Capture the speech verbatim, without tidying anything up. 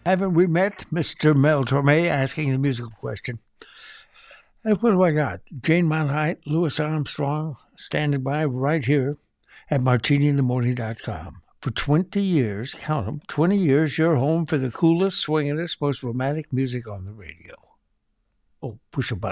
Haven't we met? Mister Mel Torme asking the musical question. And what do I got? Jane Monheit, Louis Armstrong, standing by right here at martini in the morning dot com. For twenty years, count them, twenty years, you're home for the coolest, swingingest, most romantic music on the radio. Oh, push a button.